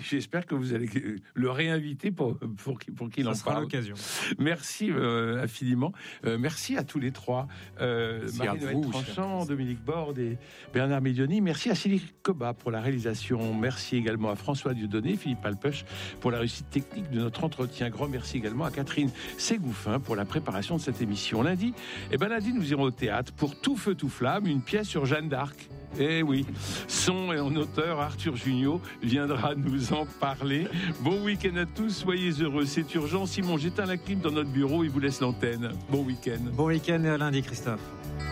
J'espère que vous allez le réinviter pour qu'il en parle. Ça sera l'occasion. Merci infiniment. Merci à tous les trois. Marie-Noëlle Tranchant, Dominique Borde et Bernard Médioni. Merci à Céline Coba pour la réalisation. Merci également à François Dieudonné, Philippe Alpeuch pour la réussite technique de notre entretien. Grand merci également à Catherine Ségouffin pour la préparation de cette émission. Lundi, nous irons au théâtre pour Tout feu, tout flamme, une pièce sur Jeanne d'Arc. Eh oui, son et en auteur Arthur Jugnot viendra nous en parler. Bon week-end à tous, soyez heureux, c'est urgent. Simon, j'éteins la clim dans notre bureau et vous laisse l'antenne. Bon week-end. Bon week-end et à lundi, Christophe.